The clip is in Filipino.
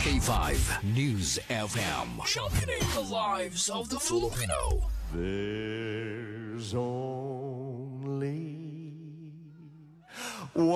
K5 News FM. Championing the lives of the Filipino. There's only